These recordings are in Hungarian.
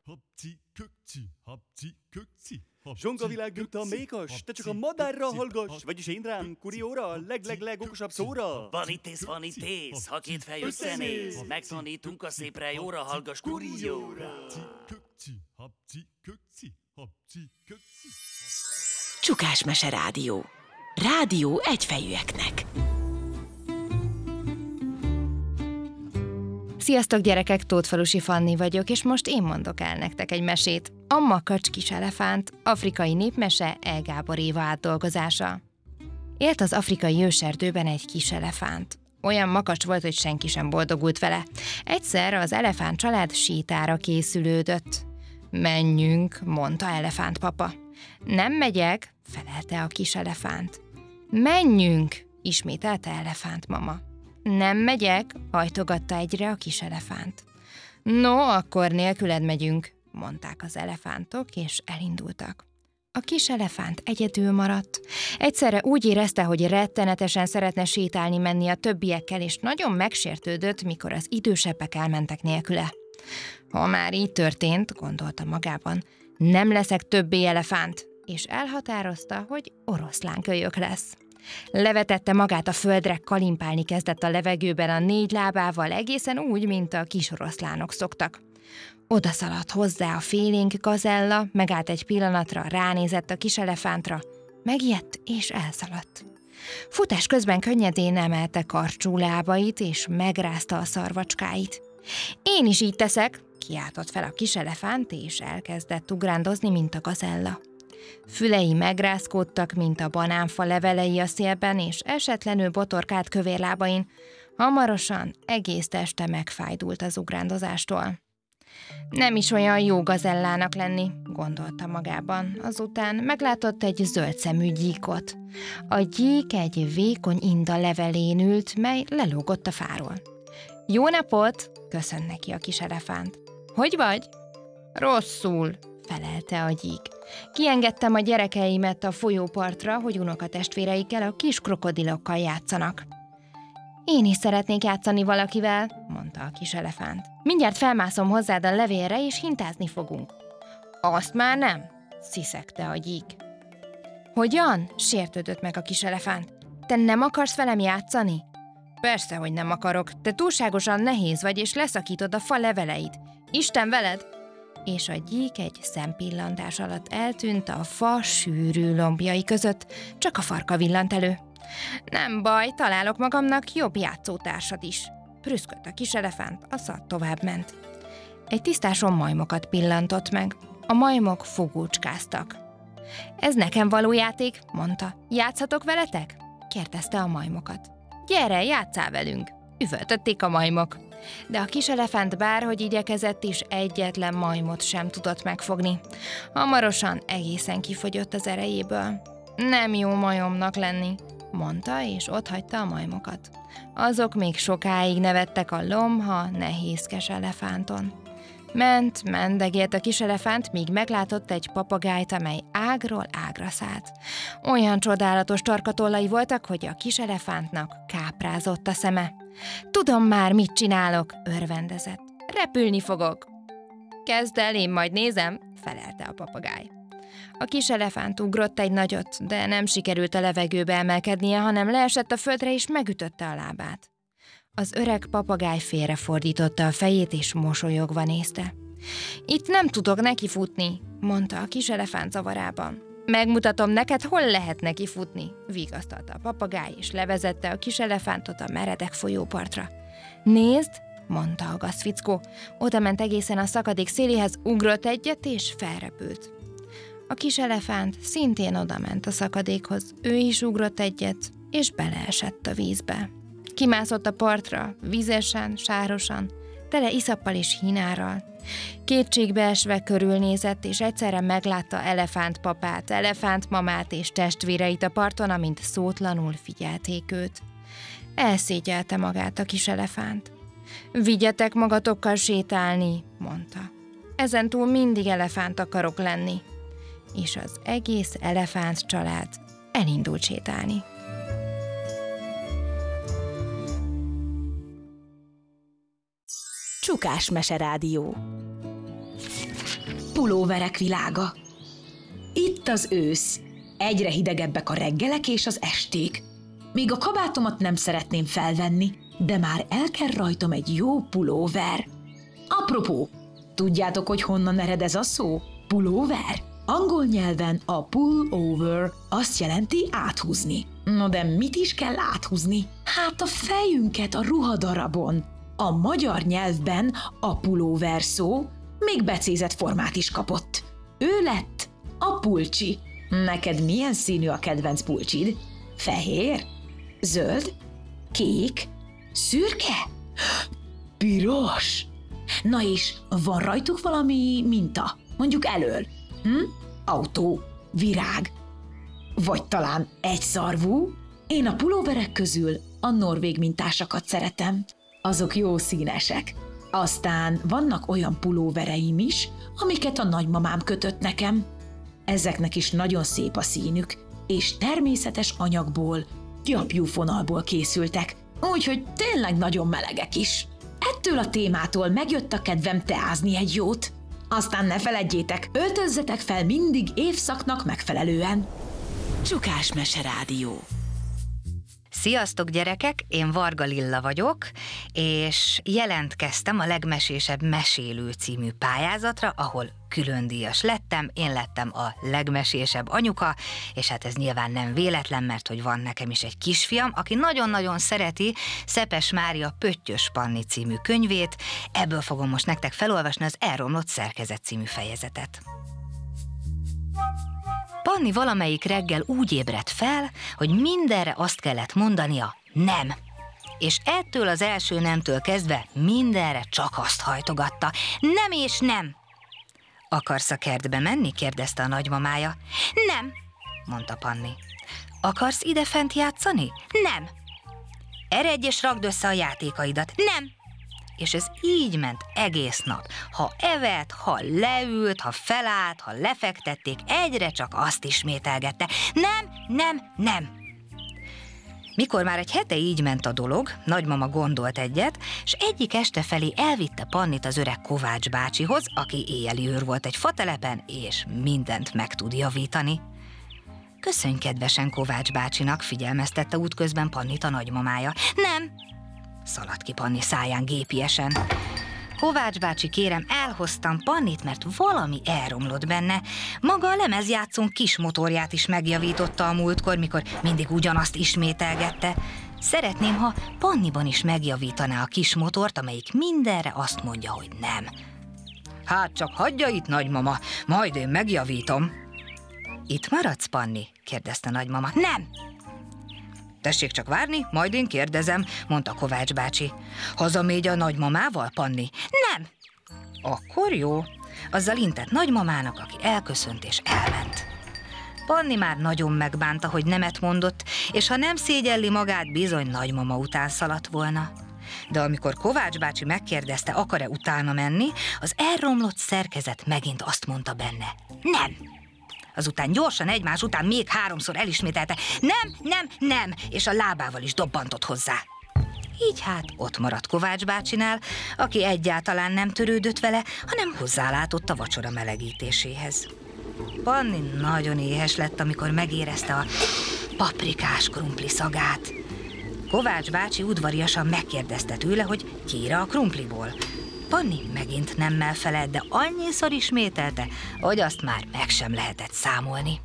Zsongavilág nyugta mékas, te csak a madárra hallgass, vagyis én rám, kurióra, a legokosabb szóra. Van itt ész, ha két fej összenéz, megtanítunk a szépre jóra, hallgass kurióra. Csukásmese Rádió. Rádió egyfejűeknek. Sziasztok gyerekek, Tótfalusi Fanni vagyok, és most én mondok el nektek egy mesét. A Makacs kis elefánt, afrikai népmese, E. Gábor Éva átdolgozása. Élt az afrikai őserdőben egy kis elefánt. Olyan makacs volt, hogy senki sem boldogult vele. Egyszer az elefánt család sétára készülődött. Menjünk, mondta elefántpapa. Nem megyek, felelte a kis elefánt. Menjünk, ismételte elefántmama. Nem megyek, hajtogatta egyre a kis elefánt. No, akkor nélküled megyünk, mondták az elefántok, és elindultak. A kis elefánt egyedül maradt. Egyszerre úgy érezte, hogy rettenetesen szeretne sétálni menni a többiekkel, és nagyon megsértődött, mikor az idősebbek elmentek nélküle. Ha már így történt, gondolta magában, nem leszek többé elefánt, és elhatározta, hogy oroszlánkölyök lesz. Levetette magát a földre, kalimpálni kezdett a levegőben a 4 lábával, egészen úgy, mint a kis oroszlánok szoktak. Oda szaladt hozzá a félénk gazella, megállt egy pillanatra, ránézett a kis elefántra, megijedt és elszaladt. Futás közben könnyedén emelte karcsú lábait, és megrázta a szarvacskáit. Én is így teszek, kiáltott fel a kis elefánt, és elkezdett ugrándozni, mint a gazella. Fülei megrázkódtak, mint a banánfa levelei a szélben, és esetlenül botorkált kövérlábain. Hamarosan egész teste megfájdult az ugrándozástól. Nem is olyan jó gazellának lenni, gondolta magában. Azután meglátott egy zöldszemű gyíkot. A gyík egy vékony inda levelén ült, mely lelógott a fáról. Jó napot, köszönt neki a kis elefánt. Hogy vagy? Rosszul, felelte a gyík. Kiengedtem a gyerekeimet a folyópartra, hogy unokatestvéreikkel, a kis krokodilokkal játszanak. Én is szeretnék játszani valakivel, mondta a kis elefánt. Mindjárt felmászom hozzád a levélre, és hintázni fogunk. Azt már nem, sziszegte a gyík. Hogyan? Sértődött meg a kis elefánt. Te nem akarsz velem játszani? Persze, hogy nem akarok. Te túlságosan nehéz vagy, és leszakítod a fa leveleit. Isten veled! És a gyík egy szempillantás alatt eltűnt a fa sűrű lombjai között, csak a farka villant elő. Nem baj, találok magamnak jobb játszótársat is. Prüszkölt a kis elefánt, aztán tovább ment. Egy tisztáson majmokat pillantott meg. A majmok fogócskáztak. Ez nekem való játék, mondta. Játszhatok veletek? Kérdezte a majmokat. Gyere, játsszál velünk! Üvöltötték a majmok. De a kis elefánt bárhogy igyekezett is, egyetlen majmot sem tudott megfogni. Hamarosan egészen kifogyott az erejéből. Nem jó majomnak lenni, mondta, és otthagyta a majmokat. Azok még sokáig nevettek a lomha, nehézkes elefánton. Mendegélt a kis elefánt, míg meglátott egy papagájt, amely ágról ágra szállt. Olyan csodálatos tarkatollai voltak, hogy a kis elefántnak káprázott a szeme. Tudom már, mit csinálok, örvendezett. Repülni fogok. Kezd el, én majd nézem, felelte a papagáj. A kis elefánt ugrott egy nagyot, de nem sikerült a levegőbe emelkednie, hanem leesett a földre és megütötte a lábát. Az öreg papagáj félrefordította a fejét, és mosolyogva nézte. Itt nem tudok nekifutni, mondta a kis elefánt zavarában. Megmutatom neked, hol lehet nekifutni, vigasztalta a papagáj, és levezette a kis elefántot a meredek folyópartra. Nézd, mondta a gazfickó. Oda ment egészen a szakadék széléhez, ugrott egyet, és felrepült. A kis elefánt szintén odament a szakadékhoz. Ő is ugrott egyet, és beleesett a vízbe. Kimászott a partra, vizesen, sárosan, tele iszappal és hínárral. Kétségbeesve körülnézett, és egyszerre meglátta elefántpapát, elefántmamát és testvéreit a parton, amint szótlanul figyelték őt. Elszégyelte magát a kis elefánt. Vigyetek magatokkal sétálni, mondta. Ezentúl mindig elefánt akarok lenni. És az egész elefánt család elindult sétálni. Csukásmese Rádió. pulóverek világa. Itt az ősz. Egyre hidegebbek a reggelek és az esték. Még a kabátomat nem szeretném felvenni, de már elker rajtam egy jó pulóver. Apropó, tudjátok, hogy honnan ered ez a szó? Pulóver? Angol nyelven a pull over azt jelenti áthúzni. No de mit is kell áthúzni? Hát a fejünket a ruhadarabon. A magyar nyelvben a pulóver szó még becézett formát is kapott. Ő lett a pulcsi. Neked milyen színű a kedvenc pulcsid? Fehér? Zöld? Kék? Szürke? Piros? Na és van rajtuk valami minta? Mondjuk elől? Autó? Virág? Vagy talán egyszarvú? Én a pulóverek közül a norvég mintásakat szeretem. Azok jó színesek. Aztán vannak olyan pulóvereim is, amiket a nagymamám kötött nekem. Ezeknek is nagyon szép a színük, és természetes anyagból, gyapjúfonalból készültek, úgyhogy tényleg nagyon melegek is. Ettől a témától megjött a kedvem teázni egy jót. Aztán ne feledjétek, öltözzetek fel mindig évszaknak megfelelően. Csukás Mese Rádió. Sziasztok gyerekek, én Varga Lilla vagyok, és jelentkeztem a Legmesésebb Mesélő című pályázatra, ahol különdíjas lettem, én lettem a legmesésebb anyuka, és hát ez nyilván nem véletlen, mert hogy van nekem is egy kisfiam, aki nagyon-nagyon szereti Szepes Mária Pöttyös Panni című könyvét, ebből fogom most nektek felolvasni az Elromlott szerkezet című fejezetet. Panni valamelyik reggel úgy ébredt fel, hogy mindenre azt kellett mondania, nem. És ettől az első nemtől kezdve mindenre csak azt hajtogatta, nem és nem. Akarsz a kertbe menni? kérdezte a nagymamája. Nem, mondta Panni. Akarsz idefent játszani? Nem. Eredj és rakd össze a játékaidat. Nem. És ez így ment egész nap. Ha evett, ha leült, ha felállt, ha lefektették, egyre csak azt ismételgette. Nem, nem, nem. Mikor már egy hete így ment a dolog, nagymama gondolt egyet, és egyik este felé elvitte Pannit az öreg Kovács bácsihoz, aki éjjeli őr volt egy fatelepen, és mindent meg tud javítani. Köszönj kedvesen Kovács bácsinak, figyelmeztette útközben Pannit a nagymamája. Nem, szaladt ki Panni száján gépiesen. Kovács bácsi, kérem, elhoztam Pannit, mert valami elromlott benne. Maga a lemezjátszón kis motorját is megjavította a múltkor, mikor mindig ugyanazt ismételgette. Szeretném, ha Panniban is megjavítaná a kis motort, amelyik mindenre azt mondja, hogy nem. Hát csak hagyja itt, nagymama, majd én megjavítom. Itt maradsz, Panni? kérdezte nagymama. Nem! Tessék csak várni, majd én kérdezem, mondta Kovács bácsi. Hazamegy a nagymamával, Panni? Nem! Akkor jó. Azzal intett nagymamának, aki elköszönt és elment. Panni már nagyon megbánta, hogy nemet mondott, és ha nem szégyelli magát, bizony nagymama után szaladt volna. De amikor Kovács bácsi megkérdezte, akar-e utána menni, az elromlott szerkezet megint azt mondta benne. Nem! Azután gyorsan egymás után még 3-szor elismételte, nem, nem, nem, és a lábával is dobbantott hozzá. Így hát ott maradt Kovács bácsinál, aki egyáltalán nem törődött vele, hanem hozzálátott a vacsora melegítéséhez. Panni nagyon éhes lett, amikor megérezte a paprikás krumpli szagát. Kovács bácsi udvariasan megkérdezte tőle, hogy kire a krumpliból. Panni megint nemmel felelt, de annyiszor ismételte, hogy azt már meg sem lehetett számolni.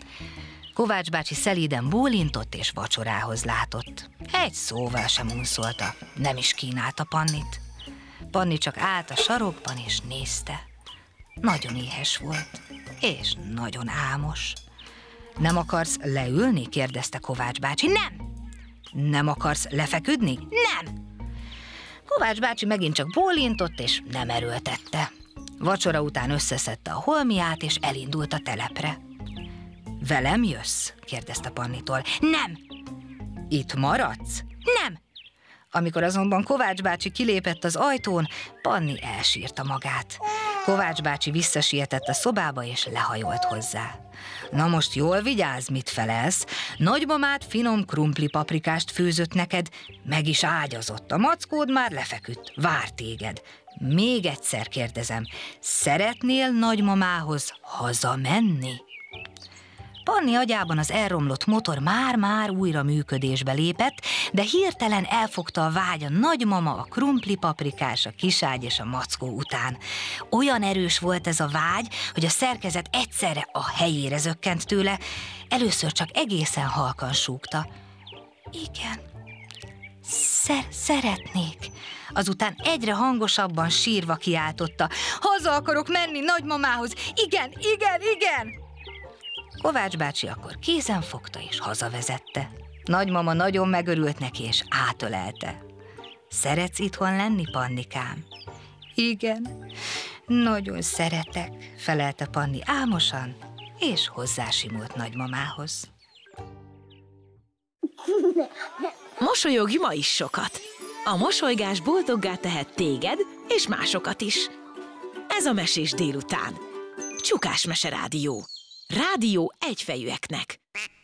Kovács bácsi szelíden bólintott és vacsorához látott. Egy szóval sem unszolta, nem is kínálta Pannit. Panni csak állt a sarokban és nézte. Nagyon éhes volt, és nagyon álmos. Nem akarsz leülni? kérdezte Kovács bácsi. Nem! Nem akarsz lefeküdni? Nem! Kovács bácsi megint csak bólintott, és nem erőltette. Vacsora után összeszedte a holmiát, és elindult a telepre. Velem jössz? kérdezte Pannitól. Nem! Itt maradsz? Nem! Amikor azonban Kovács bácsi kilépett az ajtón, Panni elsírta magát. Kovács bácsi visszasietett a szobába, és lehajolt hozzá. Na most jól vigyázz, mit felelsz. Nagymamát finom krumpli paprikást főzött neked, meg is ágyazott. A mackód már lefeküdt, vár téged. Még egyszer kérdezem, szeretnél nagymamához hazamenni? Panni agyában az elromlott motor már-már újra működésbe lépett, de hirtelen elfogta a vágy a nagymama, a krumpli-paprikás, a kiságy és a mackó után. Olyan erős volt ez a vágy, hogy a szerkezet egyszerre a helyére zökkent tőle, először csak egészen halkan súgta. Igen, szeretnék. Azután egyre hangosabban sírva kiáltotta. Haza akarok menni nagymamához, igen! Kovács bácsi akkor kézen fogta és hazavezette. Nagymama nagyon megörült neki és átölelte. Szeretsz itthon lenni, Pannikám? Igen, nagyon szeretek, felelte Panni álmosan, és hozzásimult nagymamához. Mosolyogj ma is sokat! A mosolygás boldoggá tehet téged és másokat is. Ez a Mesés délután. Csukás Mese Rádió. Rádió egyfejűeknek.